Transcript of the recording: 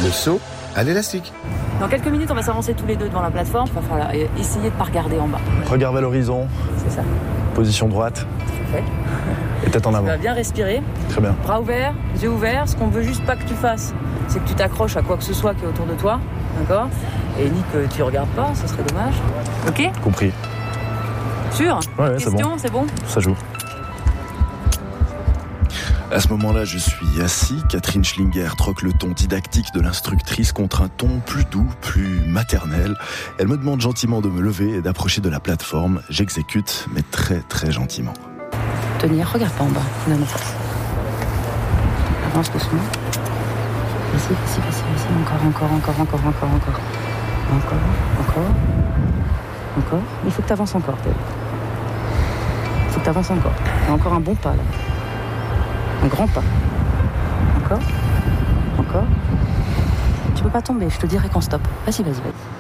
Le saut à l'élastique. Dans quelques minutes, on va s'avancer tous les deux devant la plateforme. Il va falloir essayer de ne pas regarder en bas. Regard vers l'horizon. C'est ça. Position droite. Fait. Et tête en Tu avant. vas bien respirer. Très bien. Bras ouverts, yeux ouverts. Ce qu'on veut juste pas que tu fasses, c'est que tu t'accroches à quoi que ce soit qui est autour de toi. D'accord ? Et ni que tu regardes pas, ça serait dommage. Ok ? Compris. Sûr ? Ouais, c'est Question, bon. c'est bon ? Ça joue. À ce moment-là, je suis assis. Catherine Schlinger troque le ton didactique de l'instructrice contre un ton plus doux, plus maternel. Elle me demande gentiment de me lever et d'approcher de la plateforme. J'exécute, mais très très gentiment. Tenir, regarde pas en bas, donne en face. Avance doucement. Vas-y. Encore. Il faut que tu avances encore, Théo. Il faut que tu avances encore. Il y a encore un bon pas, là. Un grand pas. Encore. Tu peux pas tomber, je te dirai quand stop. Vas-y.